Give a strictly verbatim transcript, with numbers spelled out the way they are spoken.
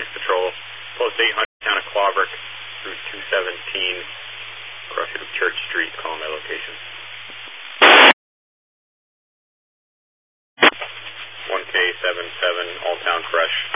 Police Patrol, Post eight hundred, Town of Clobrook, Route two seventeen, crossing of Church Street, call my location. one K seven seven, All Town Fresh.